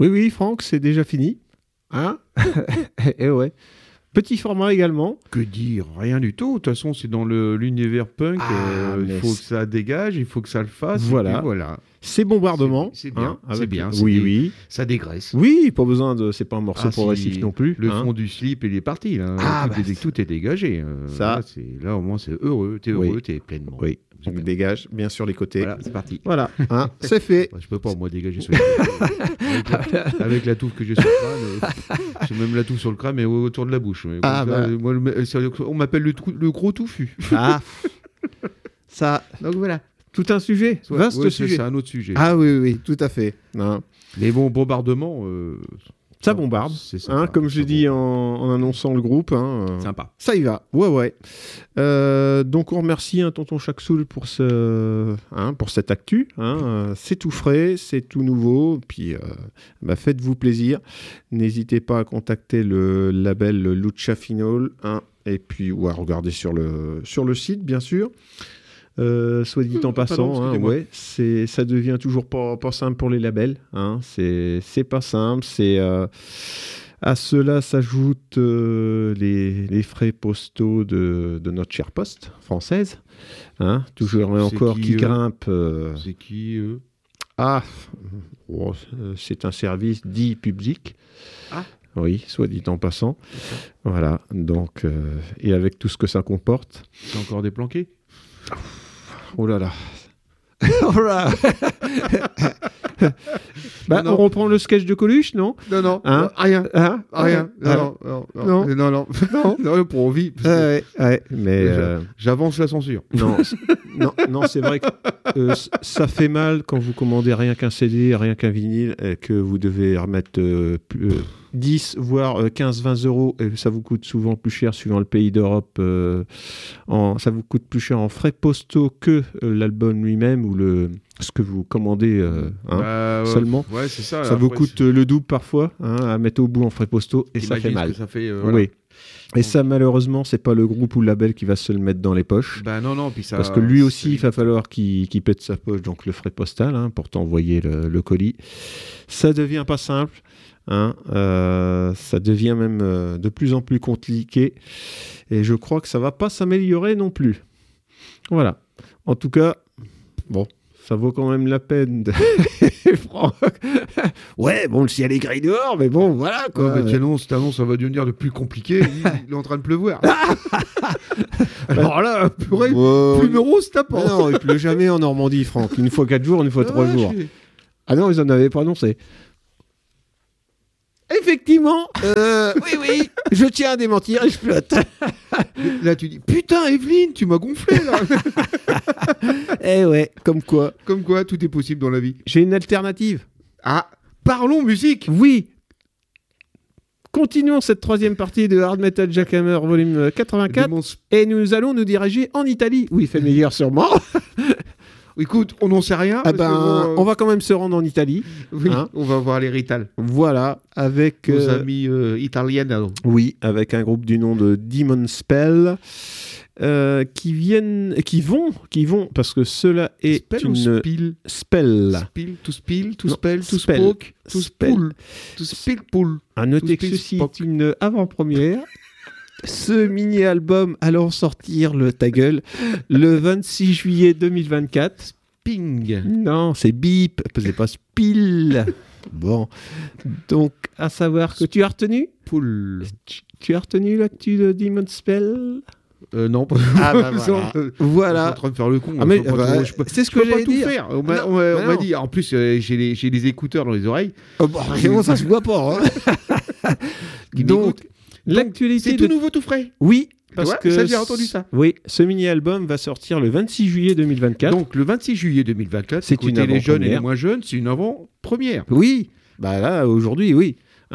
Oui, Franck, c'est déjà fini. Hein? Et ouais. Petit format également. Que dire? Rien du tout. De toute façon, c'est dans l'univers punk. Il faut que ça dégage, il faut que ça le fasse. Voilà. C'est bombardement. C'est bien. Hein, c'est bien. Oui. Ça dégraisse. Oui, pas besoin de. C'est pas un morceau progressif non plus. Le fond du slip, il est parti. Là. Tout est dégagé. Là, au moins, c'est heureux. T'es heureux, t'es pleinement. Oui. Donc dégage bien sûr les côtés. Voilà, c'est parti. Voilà, hein, c'est fait. Je peux pas, moi, dégager sur les côtés. Avec la touffe que j'ai sur le crâne. J'ai même la touffe sur le crâne, mais autour de la bouche. Moi, on m'appelle le gros touffu. Ah, ça. Donc voilà. Tout un sujet, vaste sujet. C'est un autre sujet. Ah oui, tout à fait. Non. Mais bon, bombardement... ça bombarde, sympa, comme j'ai dit en annonçant le groupe. Sympa. Ça y va, ouais. Donc on remercie Tonton Chaksoul pour cette actu. C'est tout frais, c'est tout nouveau. Puis faites-vous plaisir. N'hésitez pas à contacter le label Lucha Final, et puis ou à regarder sur le site, bien sûr. Soit dit en passant, ça devient toujours pas simple pour les labels. C'est pas simple. À cela s'ajoutent les frais postaux de notre chère poste française. Toujours et encore qui grimpe. C'est qui eux? C'est un service dit public. Ah. Oui, soit dit en passant. Voilà. Donc, et avec tout ce que ça comporte. C'est encore des planqués? Oh là là. On reprend le sketch de Coluche, non? Non. Rien. Non, pour envie. Mais j'avance la censure. Non, c'est vrai que ça fait mal quand vous commandez rien qu'un CD, rien qu'un vinyle, et que vous devez remettre 10 voire 15-20 euros, et ça vous coûte souvent plus cher suivant le pays d'Europe. Ça vous coûte plus cher en frais postaux que l'album lui-même ou ce que vous commandez seulement. Ouais, c'est ça. Ça vous coûte le double parfois à mettre au bout en frais postaux, et ça fait mal. Ça fait, oui. Et ça, malheureusement, c'est pas le groupe ou le label qui va se le mettre dans les poches. Non, puis ça... Parce que lui aussi, il va falloir qu'il pète sa poche, donc le frais postal, pour t'envoyer le colis. Ça devient pas simple. Ça devient même de plus en plus compliqué. Et je crois que ça va pas s'améliorer non plus. Voilà. En tout cas, bon... ça vaut quand même la peine. Franck. Ouais, bon, le ciel est gris dehors, mais bon, voilà, quoi. Cette annonce, ça va devenir de plus compliqué. Il est en train de pleuvoir. Alors là, plus rose, t'as pas. Non, il pleut jamais en Normandie, Franck. Une fois 4 jours, une fois 3 jours. Ah non, ils en avaient pas annoncé. Effectivement, oui, je tiens à démentir et je flotte. Là, tu dis, putain, Evelyne, tu m'as gonflé, là. Eh ouais, comme quoi. Comme quoi, tout est possible dans la vie. J'ai une alternative. Parlons musique. Oui. Continuons cette 3e partie de Hard Metal Jackhammer volume 84 et nous allons nous diriger en Italie. Oui, il fait meilleur sûrement. Écoute, on n'en sait rien. On va quand même se rendre en Italie. Oui, on va voir les Rital. Voilà, avec... nos amis italiens. Oui, avec un groupe du nom de Demon Spell, qui vont, parce que cela est spell une... Spell. To spoke, to spool. To speak pool. À noter que ceci est une avant-première. Ce mini-album allant sortir ta gueule le 26 juillet 2024. Ping. Non, c'est bip, c'est pas spill. Bon, donc à savoir que tu as retenu Tu as retenu l'actu de Demon Spell? Non, pas. Voilà. Je suis en train de faire le con. C'est ce que j'allais dire. Faire. On m'a dit. En plus, j'ai les écouteurs dans les oreilles. Vraiment, ça se voit pas. Donc, l'actualité. C'est tout nouveau, tout frais. Oui. Parce que ça, j'ai entendu ça. Oui, ce mini-album va sortir le 26 juillet 2024. Donc, le 26 juillet 2024, c'est une avant-première. Les jeunes et les moins jeunes, c'est une avant-première. Oui. Bah là, aujourd'hui, oui.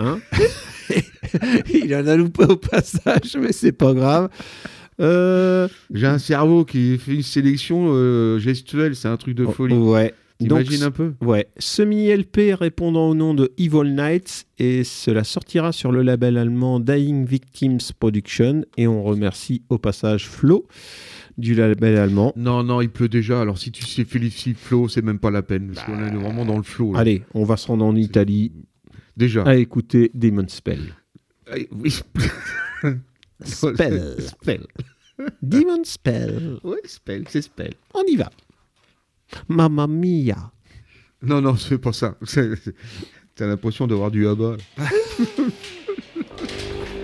Il en a loupé au passage, mais c'est pas grave. J'ai un cerveau qui fait une sélection gestuelle, c'est un truc de folie. Ouais. T'imagines un peu? Ouais. Ce mini-LP répondant au nom de Evil Knights, et cela sortira sur le label allemand Dying Victims Production, et on remercie au passage Flo du label allemand. Non, il pleut déjà, alors si tu sais féliciter Flo, c'est même pas la peine, parce qu'on est vraiment dans le flow. Là. Allez, on va se rendre en Italie. déjà à écouter Demon Spell. Oui. Spell. Demon Spell. Oui, Spell, c'est Spell. On y va. Mamma mia. Non, c'est pas ça. T'as l'impression d'avoir du Abba.